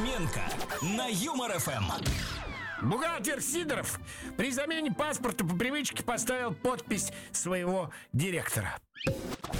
Фоменко на Юмор ФМ. Бухгалтер Сидоров при замене паспорта по привычке поставил подпись своего директора.